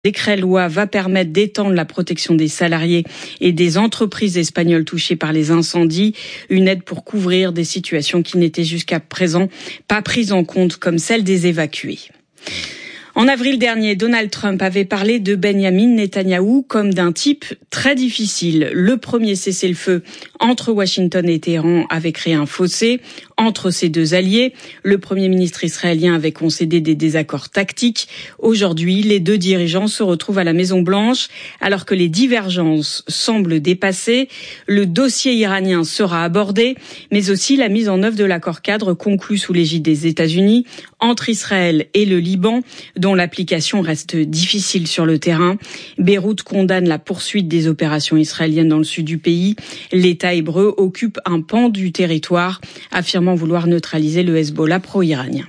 Décret-loi va permettre d'étendre la protection des salariés et des entreprises espagnoles touchées par les incendies. Une aide pour couvrir des situations qui n'étaient jusqu'à présent pas prises en compte, comme celle des évacués. En avril dernier, Donald Trump avait parlé de Benjamin Netanyahou comme d'un type très difficile. Le premier cessez-le-feu entre Washington et Téhéran avait créé un fossé entre ces deux alliés. Le Premier ministre israélien avait concédé des désaccords tactiques. Aujourd'hui, les deux dirigeants se retrouvent à la Maison-Blanche alors que les divergences semblent dépassées. Le dossier iranien sera abordé, mais aussi la mise en œuvre de l'accord cadre conclu sous l'égide des États-Unis entre Israël et le Liban, dont l'application reste difficile sur le terrain. Beyrouth condamne la poursuite des opérations israéliennes dans le sud du pays. L'État hébreu occupe un pan du territoire, affirmant vouloir neutraliser le Hezbollah pro-iranien.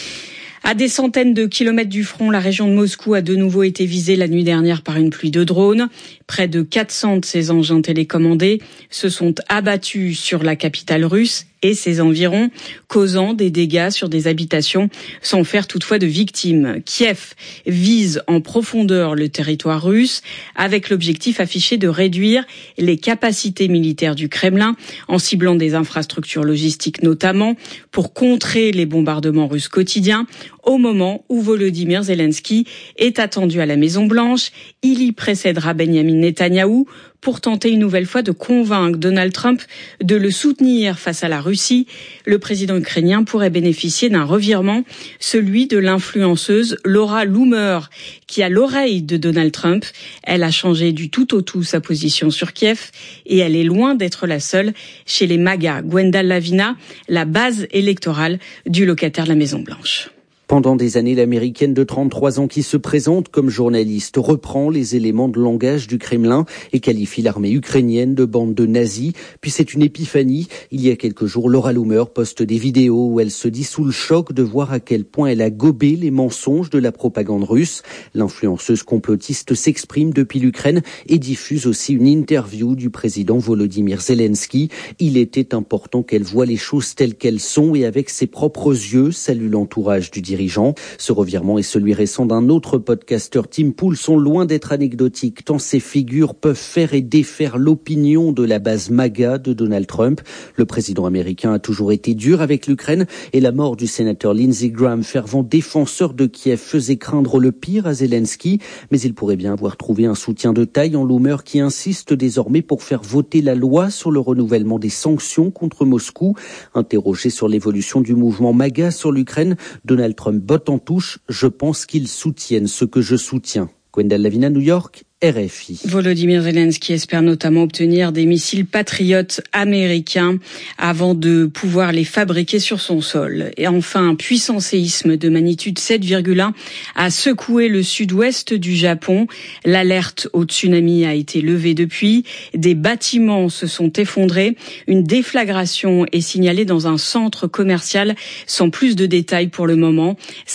À des centaines de kilomètres du front, la région de Moscou a de nouveau été visée la nuit dernière par une pluie de drones. Près de 400 de ces engins télécommandés se sont abattus sur la capitale russe et ses environs, causant des dégâts sur des habitations sans faire toutefois de victimes. Kiev vise en profondeur le territoire russe avec l'objectif affiché de réduire les capacités militaires du Kremlin en ciblant des infrastructures logistiques notamment pour contrer les bombardements russes quotidiens. Au moment où Volodymyr Zelensky est attendu à la Maison-Blanche, il y précédera Benjamin Netanyahou pour tenter une nouvelle fois de convaincre Donald Trump de le soutenir face à la Russie. Le président ukrainien pourrait bénéficier d'un revirement, celui de l'influenceuse Laura Loomer, qui a l'oreille de Donald Trump. Elle a changé du tout au tout sa position sur Kiev et elle est loin d'être la seule chez les MAGA. Gwenda Lavina, la base électorale du locataire de la Maison-Blanche. Pendant des années, l'américaine de 33 ans qui se présente comme journaliste reprend les éléments de langage du Kremlin et qualifie l'armée ukrainienne de bande de nazis. Puis c'est une épiphanie. Il y a quelques jours, Laura Loomer poste des vidéos où elle se dit sous le choc de voir à quel point elle a gobé les mensonges de la propagande russe. L'influenceuse complotiste s'exprime depuis l'Ukraine et diffuse aussi une interview du président Volodymyr Zelensky. Il était important qu'elle voie les choses telles qu'elles sont et avec ses propres yeux, salue l'entourage du dirigeant. Ce revirement et celui récent d'un autre podcasteur, Tim Pool, sont loin d'être anecdotiques, tant ces figures peuvent faire et défaire l'opinion de la base MAGA de Donald Trump. Le président américain a toujours été dur avec l'Ukraine et la mort du sénateur Lindsey Graham, fervent défenseur de Kiev, faisait craindre le pire à Zelensky. Mais il pourrait bien avoir trouvé un soutien de taille en Loomer qui insiste désormais pour faire voter la loi sur le renouvellement des sanctions contre Moscou. Interrogé sur l'évolution du mouvement MAGA sur l'Ukraine, Donald Trump botte en touche, je pense qu'ils soutiennent ce que je soutiens. Gwenda Lavina, New York, RFI. Volodymyr Zelensky espère notamment obtenir des missiles patriotes américains avant de pouvoir les fabriquer sur son sol. Et enfin, un puissant séisme de magnitude 7,1 a secoué le sud-ouest du Japon. L'alerte au tsunami a été levée depuis. Des bâtiments se sont effondrés. Une déflagration est signalée dans un centre commercial sans plus de détails pour le moment.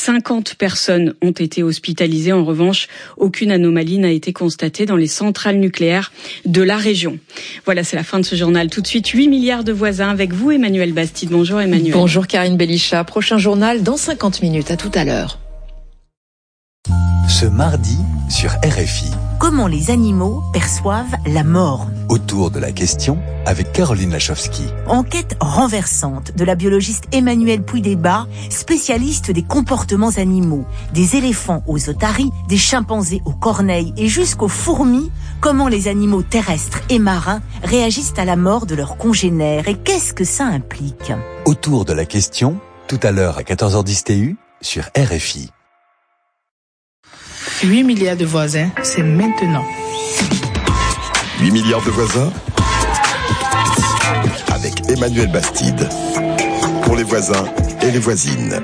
50 personnes ont été hospitalisées. En revanche, aucune anomalie n'a été constatée dans les centrales nucléaires de la région. Voilà, c'est la fin de ce journal. Tout de suite, 8 milliards de voisins avec vous, Emmanuel Bastide. Bonjour Emmanuel. Bonjour Karine Belichat. Prochain journal dans 50 minutes. À tout à l'heure. Ce mardi sur RFI. Comment les animaux perçoivent la mort? Autour de la question avec Caroline Lachowski. Enquête renversante de la biologiste Emmanuelle Puydébat, spécialiste des comportements animaux. Des éléphants aux otaries, des chimpanzés aux corneilles et jusqu'aux fourmis. Comment les animaux terrestres et marins réagissent à la mort de leurs congénères et qu'est-ce que ça implique? Autour de la question, tout à l'heure à 14h10 TU sur RFI. 8 milliards de voisins, c'est maintenant. 8 milliards de voisins avec Emmanuel Bastide. Pour les voisins et les voisines.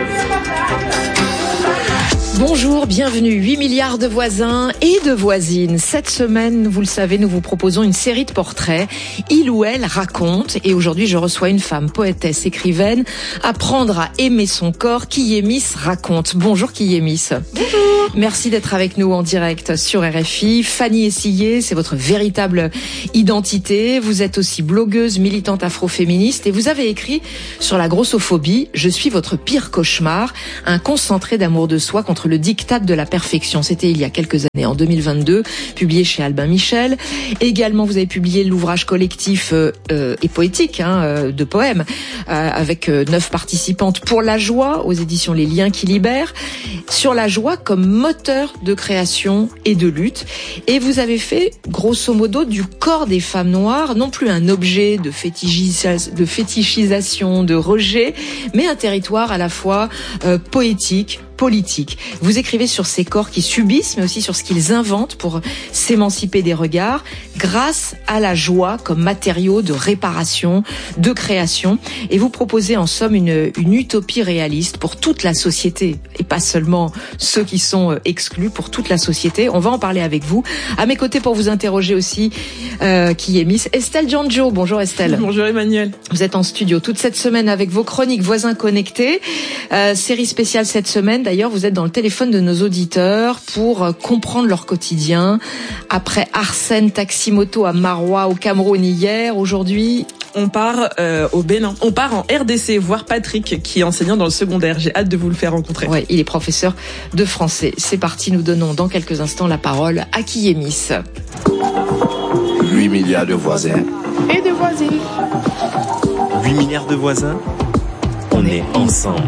Bonjour, bienvenue. 8 milliards de voisins et de voisines. Cette semaine, vous le savez, nous vous proposons une série de portraits. Il ou elle raconte. Et aujourd'hui, je reçois une femme, poétesse, écrivaine. Apprendre à aimer son corps. Kiemis raconte. Bonjour Kiemis. Bonjour. Merci d'être avec nous en direct sur RFI. Fanny Essillé, c'est votre véritable identité. Vous êtes aussi blogueuse, militante afroféministe. Et vous avez écrit sur la grossophobie. Je suis votre pire cauchemar. Un concentré d'amour de soi contre le diktat de la perfection. C'était il y a quelques années, en 2022, publié chez Albin Michel. Également, vous avez publié l'ouvrage collectif et poétique de poèmes avec 9 participantes pour la joie aux éditions Les Liens qui libèrent, sur la joie comme moteur de création et de lutte. Et vous avez fait, grosso modo, du corps des femmes noires, non plus un objet de fétichisation, de rejet, mais un territoire à la fois poétique, politique. Vous écrivez sur ces corps qui subissent, mais aussi sur ce qu'ils inventent pour s'émanciper des regards, grâce à la joie comme matériau de réparation, de création. Et vous proposez en somme une utopie réaliste pour toute la société, et pas seulement ceux qui sont exclus, pour toute la société. On va en parler avec vous. À mes côtés pour vous interroger aussi, qui est Miss Estelle Giangio. Bonjour Estelle. Bonjour Emmanuel. Vous êtes en studio toute cette semaine avec vos chroniques Voisins Connectés. Série spéciale cette semaine. D'ailleurs, vous êtes dans le téléphone de nos auditeurs pour comprendre leur quotidien. Après Arsène Taximoto à Maroua au Cameroun hier, aujourd'hui... On part au Bénin. On part en RDC voir Patrick qui est enseignant dans le secondaire. J'ai hâte de vous le faire rencontrer. Ouais, il est professeur de français. C'est parti, nous donnons dans quelques instants la parole à Kiemis. 8 milliards de voisins. Et de voisines. 8 milliards de voisins. On est ensemble.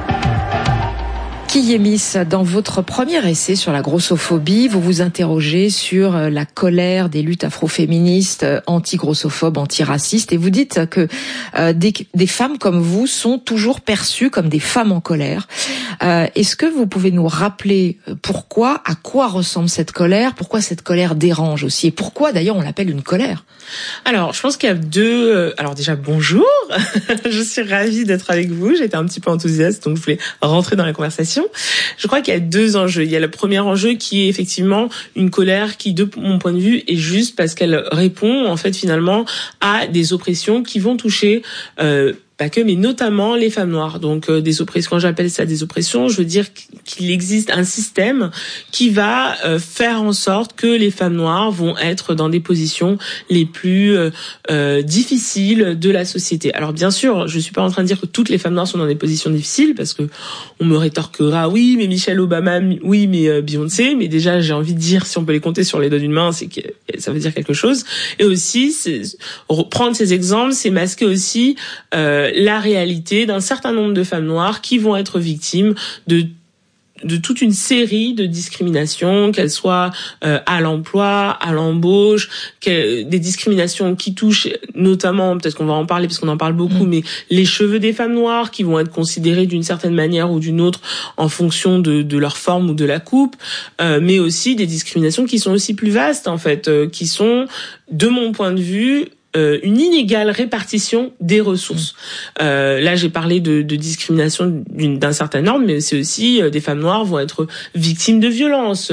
Kiemis, dans votre premier essai sur la grossophobie, vous vous interrogez sur la colère des luttes afroféministes, anti-grossophobes, anti-racistes, et vous dites que des femmes comme vous sont toujours perçues comme des femmes en colère. Est-ce que vous pouvez nous rappeler pourquoi, à quoi ressemble cette colère, pourquoi cette colère dérange aussi, et pourquoi d'ailleurs on l'appelle une colère? Alors, je pense qu'il y a deux... Alors déjà, bonjour. Je suis ravie d'être avec vous. J'étais un petit peu enthousiaste, donc je voulais rentrer dans la conversation. Je crois qu'il y a 2 enjeux. Il y a le premier enjeu qui est effectivement une colère qui, de mon point de vue, est juste parce qu'elle répond, en fait, finalement, à des oppressions qui vont toucher... pas que, mais notamment les femmes noires. Donc des oppressions, quand j'appelle ça des oppressions, je veux dire qu'il existe un système qui va faire en sorte que les femmes noires vont être dans des positions les plus difficiles de la société. Alors bien sûr, je suis pas en train de dire que toutes les femmes noires sont dans des positions difficiles, parce que on me rétorquera, oui, mais Michelle Obama, oui, mais Beyoncé, mais déjà j'ai envie de dire, si on peut les compter sur les doigts d'une main, c'est que ça veut dire quelque chose. Et aussi, prendre ces exemples, c'est masquer aussi la réalité d'un certain nombre de femmes noires qui vont être victimes de toute une série de discriminations, qu'elles soient à l'emploi, à l'embauche, des discriminations qui touchent notamment, peut-être qu'on va en parler parce qu'on en parle beaucoup, mais les cheveux des femmes noires qui vont être considérés d'une certaine manière ou d'une autre en fonction de leur forme ou de la coupe, mais aussi des discriminations qui sont aussi plus vastes en fait, qui sont, de mon point de vue, une inégale répartition des ressources. Là, j'ai parlé de discrimination d'un certain ordre, mais c'est aussi des femmes noires vont être victimes de violences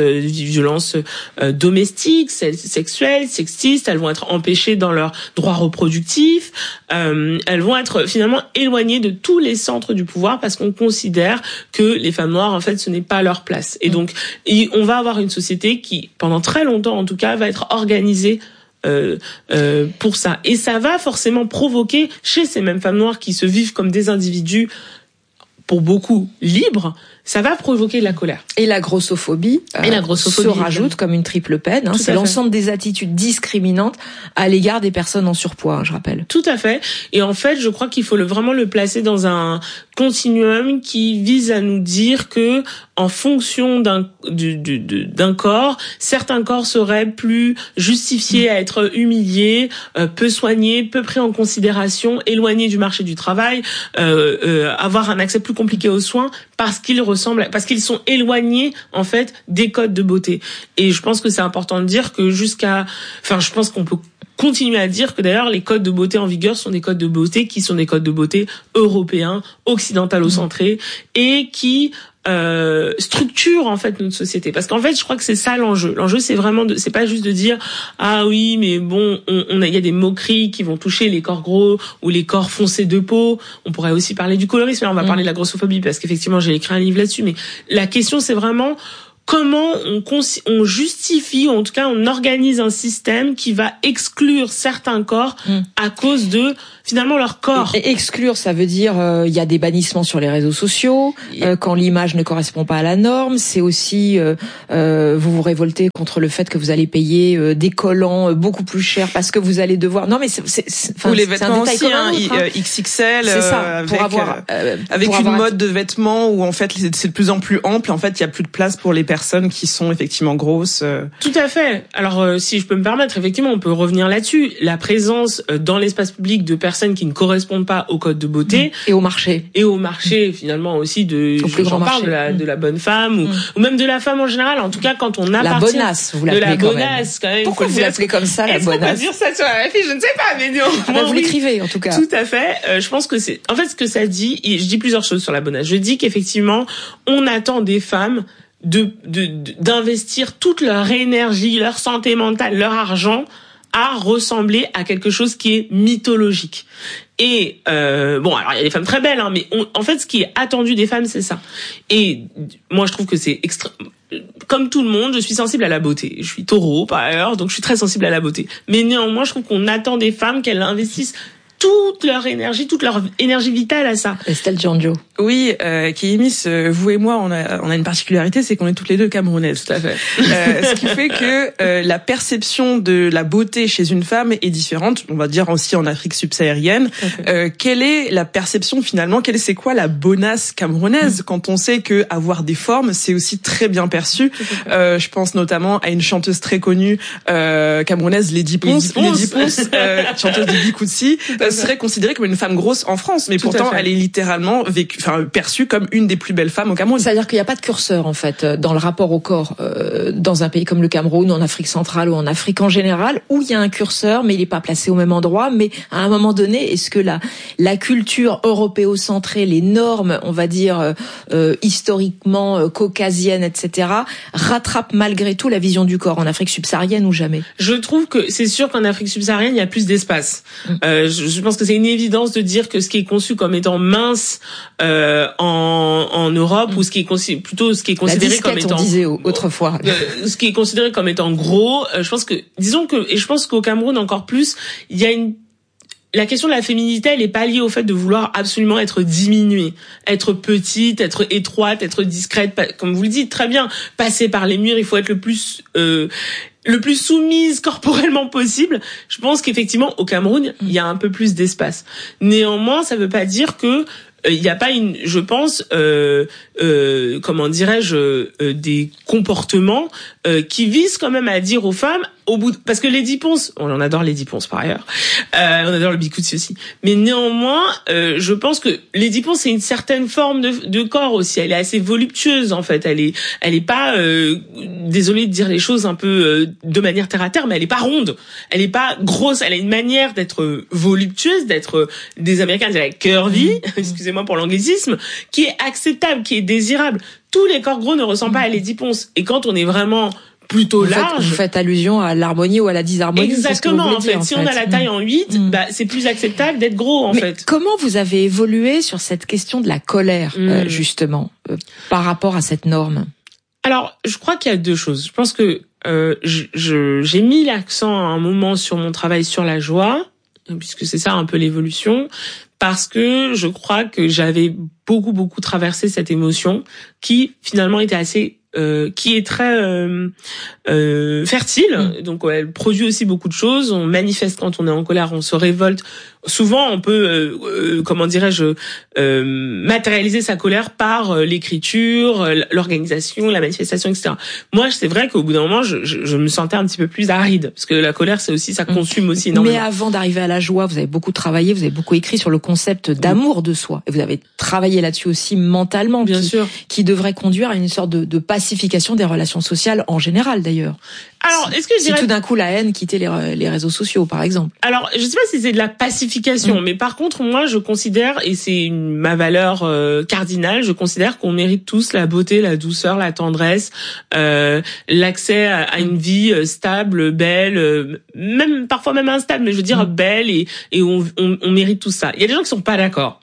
domestiques, sexuelles, sexistes. Elles vont être empêchées dans leurs droits reproductifs. Elles vont être finalement éloignées de tous les centres du pouvoir parce qu'on considère que les femmes noires, en fait, ce n'est pas leur place. Et donc, on va avoir une société qui, pendant très longtemps, en tout cas, va être organisée pour ça. Et ça va forcément provoquer chez ces mêmes femmes noires qui se vivent comme des individus, pour beaucoup, libres, ça va provoquer de la colère. Et la grossophobie, se rajoute comme une triple peine. C'est l'ensemble des attitudes discriminantes à l'égard des personnes en surpoids, je rappelle. Tout à fait. Et en fait, je crois qu'il faut vraiment le placer dans un continuum qui vise à nous dire que, en fonction d'un corps, certains corps seraient plus justifiés à être humiliés, peu soignés, peu pris en considération, éloignés du marché du travail, avoir un accès plus compliqué aux soins parce qu'ils sont éloignés en fait des codes de beauté. Et je pense que c'est important de dire que je pense qu'on peut continuer à dire que d'ailleurs les codes de beauté en vigueur sont des codes de beauté qui sont des codes de beauté européens, occidentalo-centrés et qui structure en fait notre société, parce qu'en fait je crois que c'est ça l'enjeu. L'enjeu c'est vraiment c'est pas juste de dire ah oui mais bon il y a des moqueries qui vont toucher les corps gros ou les corps foncés de peau. On pourrait aussi parler du colorisme, là on va parler de la grossophobie parce qu'effectivement j'ai écrit un livre là-dessus, mais la question c'est vraiment comment on justifie, ou en tout cas on organise un système qui va exclure certains corps à cause de finalement leur corps. Et exclure, ça veut dire il y a des bannissements sur les réseaux sociaux quand l'image ne correspond pas à la norme. C'est aussi vous vous révoltez contre le fait que vous allez payer des collants beaucoup plus cher parce que vous allez devoir. Non mais ou les vêtements aussi, C'est XXL. ça, avec une mode de vêtements où en fait c'est de plus en plus ample. En fait, il y a plus de place pour les personnes qui sont effectivement grosses. Tout à fait. Alors si je peux me permettre, effectivement, on peut revenir là-dessus. La présence dans l'espace public de personnes qui ne correspondent pas au code de beauté et au marché finalement aussi j'en parle de la bonne femme ou même de la femme en général. En tout cas, quand on appartient la bonasse, vous l'appelez quand même. Pourquoi vous l'appelez comme ça, la bonasse? Est-ce qu'on peut dire ça sur la fille? Je ne sais pas, mais non. Vous l'écrivez en tout cas. Tout à fait. Je pense que c'est en fait ce que ça dit. Je dis plusieurs choses sur la bonasse. Je dis qu'effectivement, on attend des femmes d'investir toute leur énergie, leur santé mentale, leur argent à ressembler à quelque chose qui est mythologique. Et bon, alors il y a des femmes très belles, hein, mais en fait, ce qui est attendu des femmes, c'est ça. Et moi, je trouve que c'est comme tout le monde, je suis sensible à la beauté. Je suis taureau par ailleurs, donc je suis très sensible à la beauté. Mais néanmoins, je trouve qu'on attend des femmes qu'elles investissent toute leur énergie vitale à ça. Estelle Djanjo. Oui, Kéhémis, vous et moi, on a une particularité, c'est qu'on est toutes les deux camerounaises. Tout à fait. Ce qui fait que la perception de la beauté chez une femme est différente. On va dire aussi en Afrique subsaharienne. Quelle est la perception finalement? C'est quoi la bonasse camerounaise quand on sait que avoir des formes, c'est aussi très bien perçu. Je pense notamment à une chanteuse très connue camerounaise, Lady Ponce. Lady Ponce, chanteuse de Bikoutsi, serait considérée comme une femme grosse en France, mais pourtant elle est littéralement perçue comme une des plus belles femmes au Cameroun. C'est-à-dire qu'il n'y a pas de curseur en fait dans le rapport au corps dans un pays comme le Cameroun, en Afrique centrale ou en Afrique en général, où il y a un curseur, mais il n'est pas placé au même endroit. Mais à un moment donné, est-ce que la culture européocentrée, les normes, on va dire historiquement caucasiennes, etc., rattrapent malgré tout la vision du corps en Afrique subsaharienne ou jamais? Je trouve que c'est sûr qu'en Afrique subsaharienne, il y a plus d'espace. Je pense que c'est une évidence de dire que ce qui est conçu comme étant mince en Europe ou ce qui est considéré comme étant, on disait autrefois, ce qui est considéré comme étant gros, je pense que je pense qu'au Cameroun encore plus, il y a la question de la féminité, elle est pas liée au fait de vouloir absolument être diminuée, être petite, être étroite, être discrète, comme vous le dites très bien, passer par les murs, il faut être le plus soumise corporellement possible. Je pense qu'effectivement au Cameroun, il y a un peu plus d'espace. Néanmoins, ça veut pas dire que il n'y a pas je pense, comment dirais-je, des comportements qui visent quand même à dire aux femmes, parce que Lady Ponce, on adore Lady Ponce par ailleurs, on adore le Bikoutsi aussi, mais néanmoins, je pense que Lady Ponce c'est une certaine forme de corps aussi. Elle est assez voluptueuse en fait. Elle est pas, désolée de dire les choses un peu de manière terre à terre, mais elle est pas ronde, elle est pas grosse. Elle a une manière d'être voluptueuse, d'être des Américains diraient curvy, excusez-moi pour l'anglicisme, qui est acceptable, qui est désirable. Tous les corps gros ne ressemblent pas à Lady Ponce. Et quand on est vraiment plutôt large... Vous faites allusion à l'harmonie ou à la disharmonie. Exactement, en fait. Si on a la taille en 8, c'est plus acceptable d'être gros, en fait. Comment vous avez évolué sur cette question de la colère, justement, par rapport à cette norme? Alors, je crois qu'il y a deux choses. Je pense que j'ai mis l'accent à un moment sur mon travail sur la joie, puisque c'est ça un peu l'évolution, parce que je crois que j'avais beaucoup traversé cette émotion qui finalement était assez qui est très fertile, donc elle produit aussi beaucoup de choses. On manifeste quand on est en colère, on se révolte. Souvent, on peut, comment dirais-je, matérialiser sa colère par l'écriture, l'organisation, la manifestation, etc. Moi, c'est vrai qu'au bout d'un moment, je me sentais un petit peu plus aride, parce que la colère, c'est aussi, ça consume aussi énormément. Mais avant d'arriver à la joie, vous avez beaucoup travaillé, vous avez beaucoup écrit sur le concept d'amour de soi, et vous avez travaillé là-dessus aussi mentalement, bien sûr, qui devrait conduire à une sorte de pacification des relations sociales en général, d'ailleurs. Alors, est-ce que je dirais... Si tout d'un coup la haine quittait les réseaux sociaux, par exemple. Alors, je sais pas si c'est de la pacification, mais par contre, moi, je considère, et c'est ma valeur cardinale, je considère qu'on mérite tous la beauté, la douceur, la tendresse, l'accès à une vie stable, belle, même parfois même instable, mais je veux dire belle, et on mérite tout ça. Il y a des gens qui sont pas d'accord.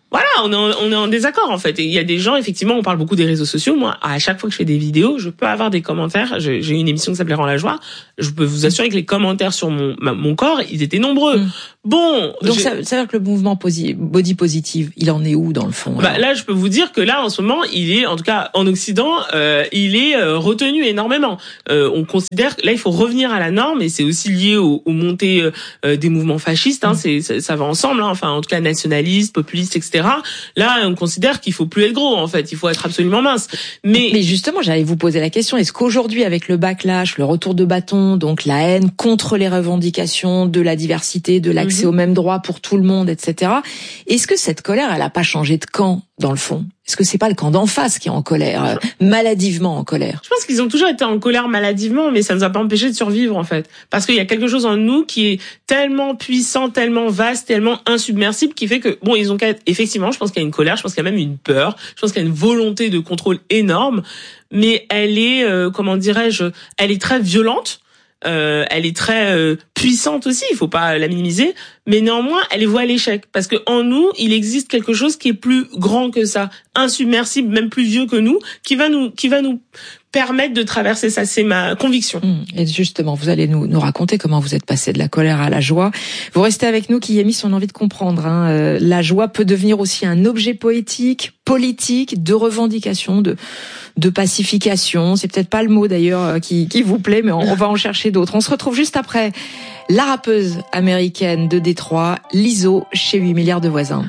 Voilà, on est en désaccord en fait. Et il y a des gens, effectivement, on parle beaucoup des réseaux sociaux. Moi, à chaque fois que je fais des vidéos, je peux avoir des commentaires. J'ai une émission qui s'appelait Rends la joie. Je peux vous assurer que les commentaires sur mon corps, ils étaient nombreux. Bon, donc ça veut dire que le mouvement body positive, il en est où dans le fond? Là, je peux vous dire que là, en ce moment, il est, en tout cas en Occident, il est retenu énormément. On considère que là, il faut revenir à la norme, et c'est aussi lié aux montées des mouvements fascistes. Hein, ça va ensemble. Hein, enfin, en tout cas, nationalistes, populistes, etc. Là, on considère qu'il faut plus être gros, en fait. Il faut être absolument mince. Mais justement, j'allais vous poser la question. Est-ce qu'aujourd'hui, avec le backlash, le retour de bâton, donc la haine contre les revendications de la diversité, de l'accès aux mêmes droits pour tout le monde, etc., est-ce que cette colère, elle a pas changé de camp, dans le fond? Est-ce que c'est pas le camp d'en face qui est en colère, maladivement en colère? Je pense qu'ils ont toujours été en colère maladivement, mais ça nous a pas empêché de survivre, en fait. Parce qu'il y a quelque chose en nous qui est tellement puissant, tellement vaste, tellement insubmersible, qui fait que, bon, ils ont qu'à être, effectivement, je pense qu'il y a une colère, je pense qu'il y a même une peur, je pense qu'il y a une volonté de contrôle énorme, mais elle est, comment dirais-je, elle est très violente. Elle est très puissante aussi, il faut pas la minimiser, mais néanmoins elle est vouée à l'échec, parce que en nous il existe quelque chose qui est plus grand que ça, insubmersible, même plus vieux que nous, qui va nous permettre de traverser ça. C'est ma conviction. Et justement, vous allez nous raconter comment vous êtes passé de la colère à la joie. Vous restez avec nous, Kiyemi, on a envie de comprendre. Hein. La joie peut devenir aussi un objet poétique, politique, de revendication, de pacification. C'est peut-être pas le mot d'ailleurs qui vous plaît, mais on va en chercher d'autres. On se retrouve juste après la rappeuse américaine de Détroit, Lizzo, chez 8 milliards de voisins.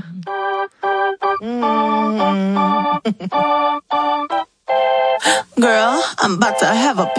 Girl, I'm about to have a